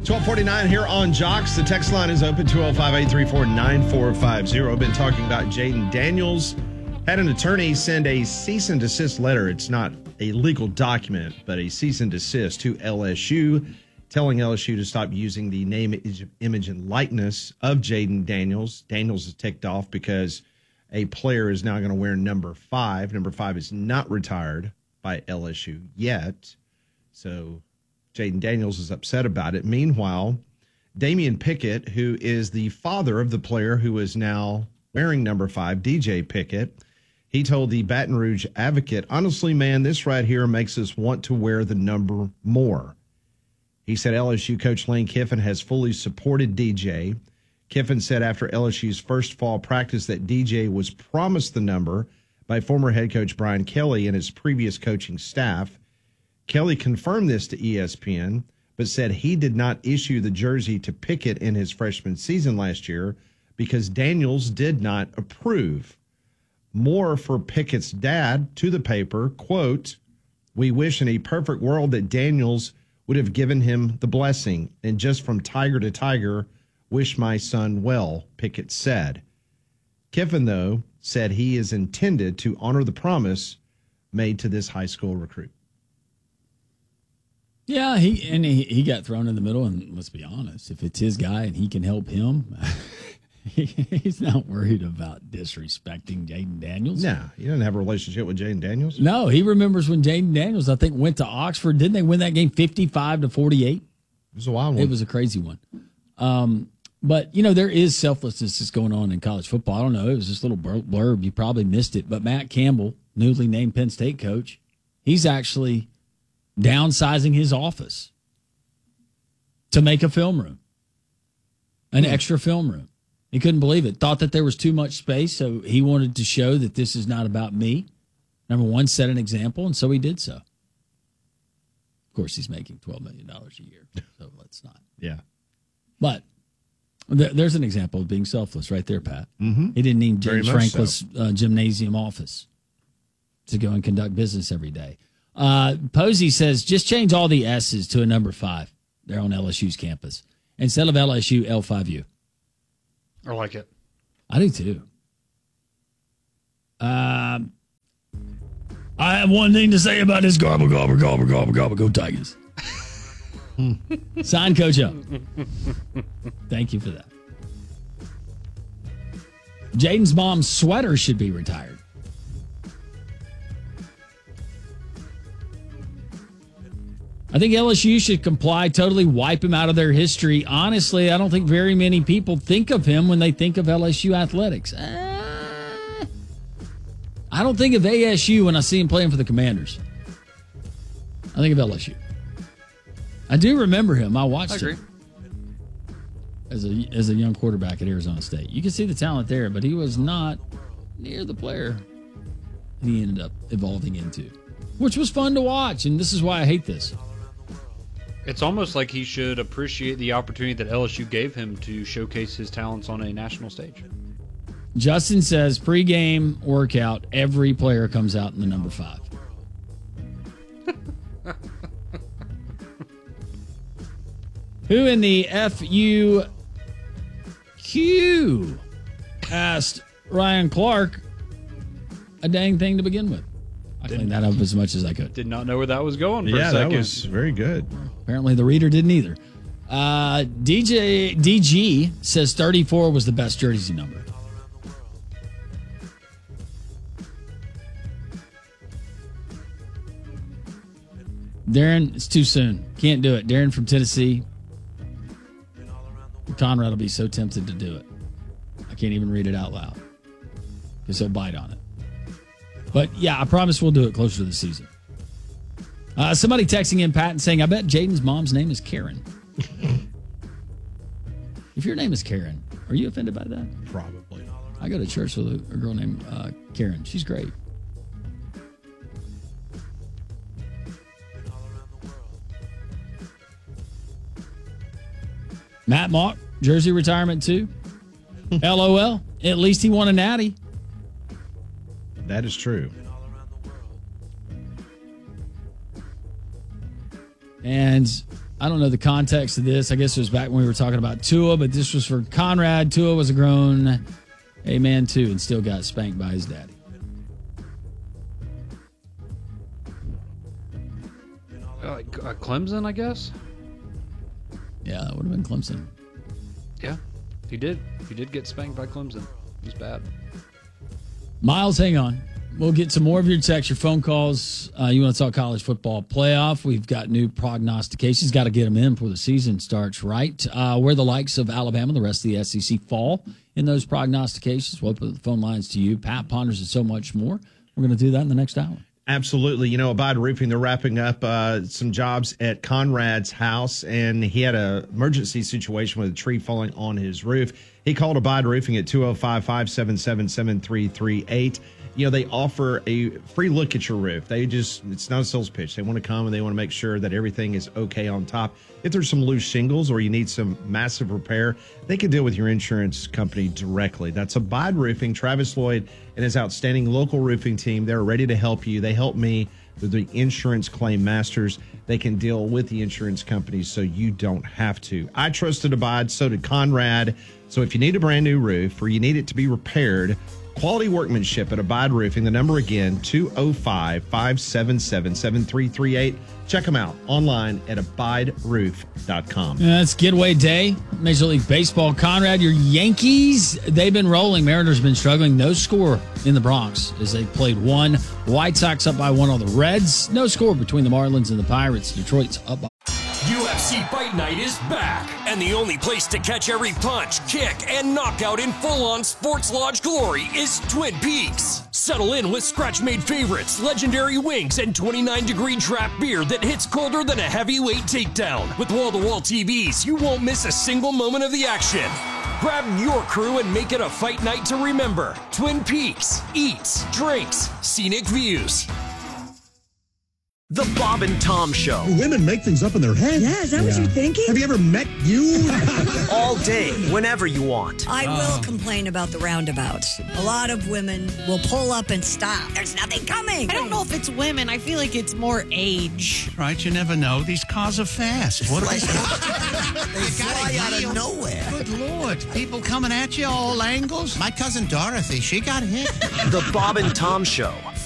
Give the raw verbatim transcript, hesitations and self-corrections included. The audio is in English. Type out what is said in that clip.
twelve forty-nine here on Jocks. The text line is open, two oh five, eight three four, nine four five oh. Been talking about Jayden Daniels. Had an attorney send a cease and desist letter. It's not a legal document, but a cease and desist to L S U, telling L S U to stop using the name, image, and likeness of Jayden Daniels. Daniels is ticked off because a player is now going to wear number five. Number five is not retired by L S U yet. So Jayden Daniels is upset about it. Meanwhile, Damian Pickett, who is the father of the player who is now wearing number five, D J Pickett, he told the Baton Rouge Advocate, honestly, man, this right here makes us want to wear the number more. He said L S U coach Lane Kiffin has fully supported D J. Kiffin said after L S U's first fall practice that D J was promised the number by former head coach Brian Kelly and his previous coaching staff. Kelly confirmed this to E S P N, but said he did not issue the jersey to Pickett in his freshman season last year because Daniels did not approve. More for Pickett's dad to the paper, quote, "We wish in a perfect world that Daniels would have given him the blessing. And just from tiger to tiger, wish my son well," Pickett said. Kiffin, though, said he is intended to honor the promise made to this high school recruit. Yeah, he and he, he got thrown in the middle, and let's be honest, if it's his guy and he can help him, he, he's not worried about disrespecting Jayden Daniels. No, he doesn't have a relationship with Jayden Daniels. No, he remembers when Jayden Daniels, I think, went to Oxford. Didn't they win that game fifty-five to forty-eight? It was a wild one. It was a crazy one. Um, but, you know, there is selflessness that's going on in college football. I don't know. It was this little blurb. You probably missed it. But Matt Campbell, newly named Penn State coach, he's actually downsizing his office to make a film room, an hmm. extra film room. He couldn't believe it. Thought that there was too much space, so he wanted to show that this is not about me. Number one, set an example, and so he did so. Of course, he's making twelve million dollars a year, so let's not. Yeah. But th- there's an example of being selfless right there, Pat. Mm-hmm. He didn't need James Franklin's so. uh, gymnasium office to go and conduct business every day. Uh, Posey says, just change all the S's to a number five. They're on L S U's campus. Instead of L S U, L five U. I like it. I do too. Um, I have one thing to say about this gobble, gobble, gobble, gobble, gobble. Go Tigers. Sign Coach up. Thank you for that. Jayden's mom's sweater should be retired. I think L S U should comply, totally wipe him out of their history. Honestly, I don't think very many people think of him when they think of L S U athletics. Uh, I don't think of A S U when I see him playing for the Commanders. I think of L S U. I do remember him. I watched I him as a as a young quarterback at Arizona State. You can see the talent there, but he was not near the player he ended up evolving into, which was fun to watch, and this is why I hate this. It's almost like he should appreciate the opportunity that L S U gave him to showcase his talents on a national stage. Justin says, pregame workout, every player comes out in the number five. Who in the F U Q asked Ryan Clark a dang thing to begin with? I cleaned that up as much as I could. Did not know where that was going for yeah, a second. That was very good. Apparently the reader didn't either. Uh, D J D G says thirty-four was the best jersey number. Darren, it's too soon. Can't do it. Darren from Tennessee. Conrad will be so tempted to do it. I can't even read it out loud because he'll bite on it. But, yeah, I promise we'll do it closer to the season. Uh, somebody texting in, Pat, and saying, I bet Jayden's mom's name is Karen. If your name is Karen, are you offended by that? Probably. I go to church with a, a girl named uh, Karen. She's great. Matt Mock, jersey retirement too. LOL. At least he won a natty. That is true. And I don't know the context of this. I guess it was back when we were talking about Tua, but this was for Conrad. Tua was a grown a man too and still got spanked by his daddy. Uh, uh, Clemson, I guess. Yeah, that would have been Clemson. Yeah, he did. He did get spanked by Clemson. It was bad. Miles, hang on. We'll get some more of your texts, your phone calls. Uh, you want to talk college football playoff? We've got new prognostications. Got to get them in before the season starts, right? Uh, where the likes of Alabama and the rest of the S E C fall in those prognostications. We'll put the phone lines to you. Pat ponders and so much more. We're going to do that in the next hour. Absolutely. You know, Abide Roofing, they're wrapping up uh, some jobs at Conrad's house, and he had an emergency situation with a tree falling on his roof. He called Abide Roofing at two oh five, five seven seven, seven three three eight. You know, they offer a free look at your roof. They just, it's not a sales pitch. They want to come and they want to make sure that everything is okay on top. If there's some loose shingles or you need some massive repair, they can deal with your insurance company directly. That's Abide Roofing. Travis Lloyd and his outstanding local roofing team, they're ready to help you. They help me with the insurance claim masters. They can deal with the insurance companies so you don't have to. I trusted Abide, so did Conrad. So if you need a brand new roof or you need it to be repaired, quality workmanship at Abide Roofing. The number again, two oh five, five seven seven, seven three three eight. Check them out online at abide roof dot com. Yeah, it's Getaway Day, Major League Baseball. Conrad, your Yankees, they've been rolling. Mariners have been struggling. No score in the Bronx as they played one. White Sox up by one on the Reds. No score between the Marlins and the Pirates. Detroit's up by U F C Fight Night is back, and the only place to catch every punch, kick, and knockout in full-on Sports Lodge glory is Twin Peaks. Settle in with scratch-made favorites, legendary wings, and twenty-nine degree draft beer that hits colder than a heavyweight takedown. With wall-to-wall T Vs, you won't miss a single moment of the action. Grab your crew and make it a fight night to remember. Twin Peaks. Eats, drinks, scenic views. The Bob and Tom Show. Women make things up in their head. Yeah, is that what you're thinking? Have you ever met you? All day, whenever you want. I will complain about the roundabouts. A lot of women will pull up and stop. There's nothing coming. I don't know if it's women. I feel like it's more age. Right, you never know. These cars are fast. What Like, they fly out of nowhere. Good Lord. People coming at you all angles. My cousin Dorothy, she got hit. The Bob and Tom Show.